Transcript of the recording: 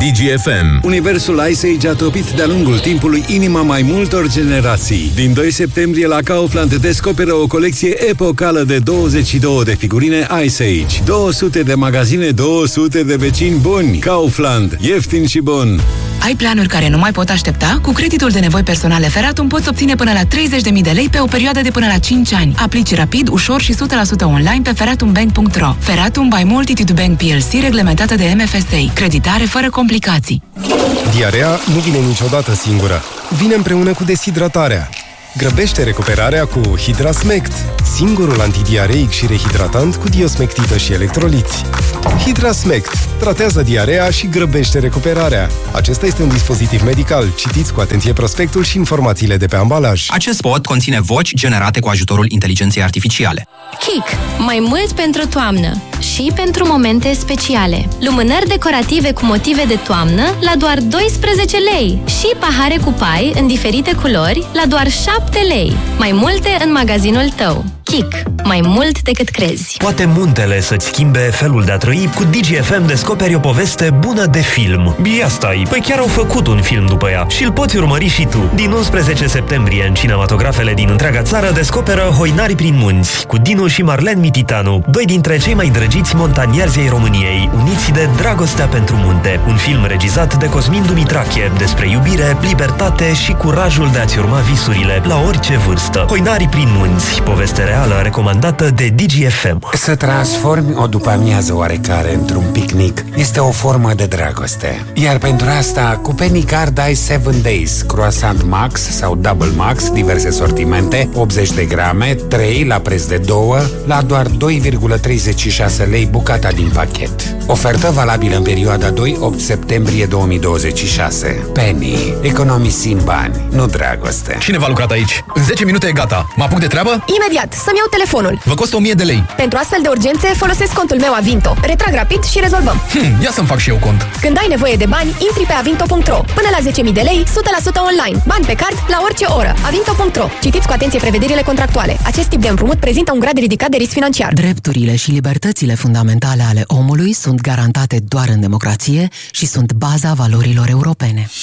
DGFM. Universul Ice Age a topit de-a lungul timpului inima mai multor generații. Din 2 septembrie la Kaufland descoperă o colecție epocală de 22 de figurine Ice Age. 200 de magazine, 200 de vecini buni. Kaufland. Ieftin și bun. Ai planuri care nu mai pot aștepta? Cu creditul de nevoi personale Feratum poți obține până la 30.000 de lei pe o perioadă de până la 5 ani. Aplici rapid, ușor și 100% online pe feratumbank.ro. Feratum by Multitude Bank PLC, reglementată de MFSA. Creditare fără complicații. Diarea nu vine niciodată singură. Vine împreună cu deshidratarea. Grăbește recuperarea cu Hidrasmect, singurul antidiareic și rehidratant cu diosmectită și electroliți. Hidrasmect tratează diarea și grăbește recuperarea. Acesta este un dispozitiv medical. Citiți cu atenție prospectul și informațiile de pe ambalaj. Acest spot conține voci generate cu ajutorul inteligenței artificiale. Kik. Mai mult pentru toamnă și pentru momente speciale. Lumânări decorative cu motive de toamnă la doar 12 lei și pahare cu pai în diferite culori la doar 7 lei. Mai multe în magazinul tău. Kik. Mai mult decât crezi. Poate muntele să-ți schimbe felul de a trăi. Cu DGFM descoperi o poveste bună de film. Ia stai, păi chiar au făcut un film după ea și îl poți urmări și tu. Din 11 septembrie în cinematografele din întreaga țară descoperă Hoinari prin munți cu Dinu și Marlen Mititanu, doi dintre cei mai drăgiți montanieri ai României, uniți de dragostea pentru munte. Un film regizat de Cosmin Dumitrache despre iubire, libertate și curajul de a-ți urma visurile la orice vârstă. Hoinari prin munți, poveste reală recomandată de DGFM. Să transformi o după-amiază oarecare într-un picnic este o formă de dragoste. Iar pentru asta, cu Penny Card ai 7 Days, croissant Max sau Double Max, diverse sortimente, 80 de grame, 3 la preț de 2, la doar 2,36 lei bucata din pachet. Ofertă valabilă în perioada 2-8 septembrie 2026. Penny. Economisim bani, nu dragoste. Cine v-a lucrat aici? În 10 minute e gata. Mă apuc de treabă? Imediat, să-mi iau telefonul. Vă costă 1000 de lei. Pentru astfel de urgențe folosesc contul meu Avinto. Retrag rapid și rezolvăm. Ia să-mi fac și eu cont. Când ai nevoie de bani, intri pe avinto.ro. Până la 10.000 de lei, 100% online. Bani pe card la orice oră. Avinto.ro. Citiți cu atenție prevederile contractuale. Acest tip de împrumut prezintă un grad ridicat de risc financiar. Drepturile și libertățile fundamentale ale omului sunt garantate doar în democrație și sunt baza valorilor europene.